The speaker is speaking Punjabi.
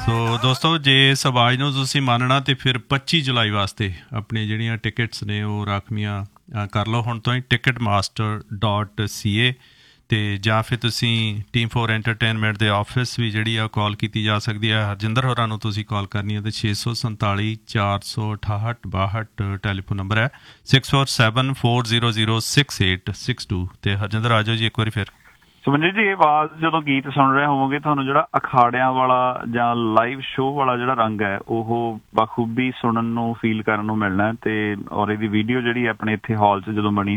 ਸੋ ਦੋਸਤੋ, ਜੇ ਇਸ ਆਵਾਜ਼ ਨੂੰ ਤੁਸੀਂ ਮੰਨਣਾ ਤਾਂ ਫਿਰ 25 ਜੁਲਾਈ ਵਾਸਤੇ ਆਪਣੀ ਜਿਹੜੀਆਂ ਟਿਕਟਸ ਨੇ ਉਹ ਰਾਖਵੀਆਂ ਕਰ ਲਓ ਹੁਣ ਤੋਂ ਹੀ ticketmaster.ca ਅਤੇ ਜਾਂ ਫਿਰ ਤੁਸੀਂ ਟੀਮ ਫੋਰ ਐਂਟਰਟੇਨਮੈਂਟ ਦੇ ਆਫਿਸ ਵੀ ਜਿਹੜੀ ਆ ਕਾਲ ਕੀਤੀ ਜਾ ਸਕਦੀ ਹੈ। ਹਰਜਿੰਦਰ ਹੋਰਾਂ ਨੂੰ ਤੁਸੀਂ ਕਾਲ ਕਰਨੀ ਹੈ ਅਤੇ 647 468 62 ਟੈਲੀਫੋਨ ਨੰਬਰ ਹੈ 6474006862 ਅਤੇ ਹਰਜਿੰਦਰ ਆ ਜਾਓ ਜੀ ਇੱਕ ਵਾਰੀ ਫਿਰ। ਸੁਮਨਜੀਤ ਜੀ, ਇਹ ਆਵਾਜ਼ ਜਦੋਂ ਗੀਤ ਸੁਣ ਰਹੇ ਹੋਵੋਗੇ ਤੁਹਾਨੂੰ ਜਿਹੜਾ ਅਖਾੜਿਆਂ ਵਾਲਾ ਜਾਂ ਲਾਈਵ ਸ਼ੋਅ ਵਾਲਾ ਜਿਹੜਾ ਰੰਗ ਹੈ ਉਹ ਬਖੂਬੀ ਸੁਣਨ ਨੂੰ ਫੀਲ ਕਰਨ ਨੂੰ ਮਿਲਣਾ ਅਤੇ ਔਰ ਇਹਦੀ ਵੀਡੀਓ ਜਿਹੜੀ ਆਪਣੇ ਇੱਥੇ ਹਾਲ 'ਚ ਜਦੋਂ ਬਣੀ